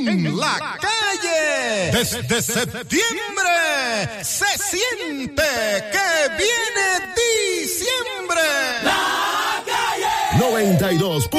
en la calle. Desde septiembre se siente que viene diciembre. La calle 92.